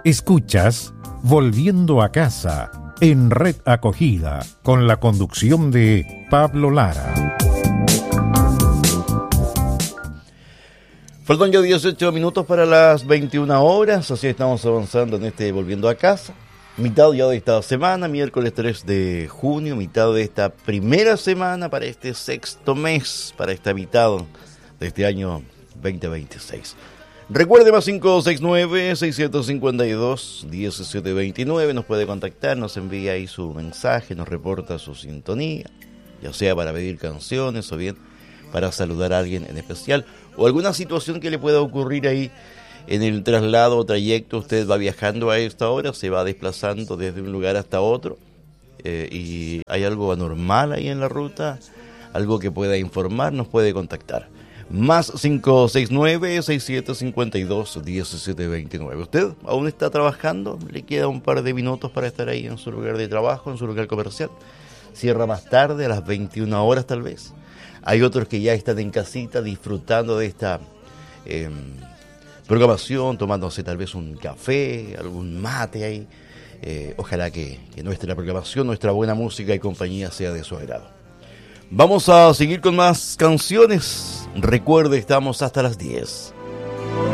Escuchas Volviendo a Casa en Red Acogida con la conducción de Pablo Lara. Faltan ya 18 minutos para las 21 horas, así estamos avanzando en este Volviendo a Casa. Mitad ya de esta semana, miércoles 3 de junio, mitad de esta primera semana para este sexto mes, para esta mitad de este año 2026. Recuerde, más 569-652-1729, nos puede contactar, nos envía ahí su mensaje, nos reporta su sintonía, ya sea para pedir canciones o bien para saludar a alguien en especial, o alguna situación que le pueda ocurrir ahí en el traslado o trayecto. Usted va viajando a esta hora, se va desplazando desde un lugar hasta otro, y hay algo anormal ahí en la ruta, algo que pueda informar, nos puede contactar. Más 569-6752-1729. ¿Usted aún está trabajando? ¿Le queda un par de minutos para estar ahí en su lugar de trabajo, en su lugar comercial? ¿Cierra más tarde, a las 21 horas tal vez? Hay otros que ya están en casita disfrutando de esta programación, tomándose tal vez un café, algún mate ahí. Ojalá que nuestra programación, nuestra buena música y compañía sea de su agrado. Vamos a seguir con más canciones. Recuerde, estamos hasta las 10.